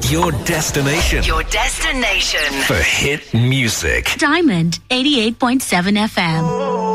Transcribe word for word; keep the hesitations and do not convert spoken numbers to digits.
Your destination. Your destination For hit music. Diamond eighty-eight point seven F M.